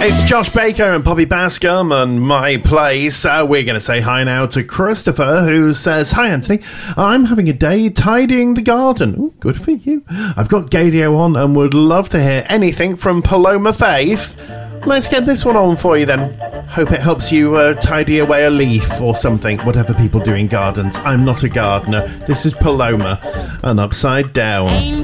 It's Josh Baker and Poppy Bascom and My Place. We're going to say hi now to Christopher, who says, "Hi Anthony, I'm having a day tidying the garden." Ooh, good for you. I've got Gadio on and would love to hear anything from Paloma Faith. Let's get this one on for you then. Hope it helps you tidy away a leaf or something, whatever people do in gardens. I'm not a gardener. This is Paloma and Upside Down.